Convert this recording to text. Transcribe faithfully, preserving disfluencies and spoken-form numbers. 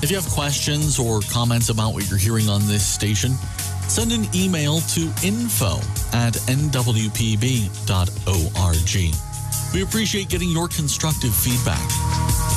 If you have questions or comments about what you're hearing on this station, send an email to info at n w p b dot org. We appreciate getting your constructive feedback.